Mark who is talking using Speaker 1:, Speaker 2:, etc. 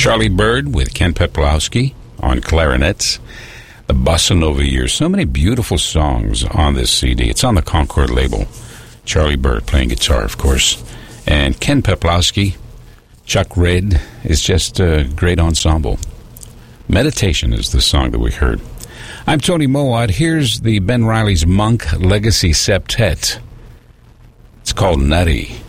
Speaker 1: Charlie Byrd with Ken Peplowski on clarinets. The Bossa Nova years. So many beautiful songs on this CD. It's on the Concord label. Charlie Byrd playing guitar, of course. And Ken Peplowski, Chuck Red is just a great ensemble. Meditation is the song that we heard. I'm Tony Mowat. Here's the Ben Riley's Monk Legacy Septet. It's called Nutty.